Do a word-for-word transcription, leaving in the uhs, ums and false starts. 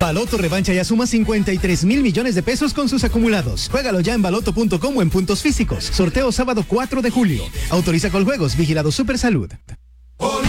Baloto revancha ya suma cincuenta y tres mil millones de pesos con sus acumulados. Juégalo ya en baloto punto com o en puntos físicos. Sorteo sábado cuatro de julio. Autoriza con juegos. Vigilado Supersalud.